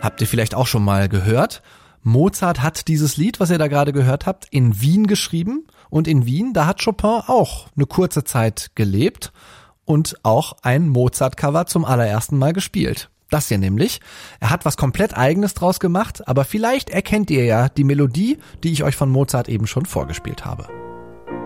Habt ihr vielleicht auch schon mal gehört? Mozart hat dieses Lied, was ihr da gerade gehört habt, in Wien geschrieben. Und in Wien, da hat Chopin auch eine kurze Zeit gelebt und auch ein Mozart-Cover zum allerersten Mal gespielt. Das hier nämlich. Er hat was komplett Eigenes draus gemacht, aber vielleicht erkennt ihr ja die Melodie, die ich euch von Mozart eben schon vorgespielt habe.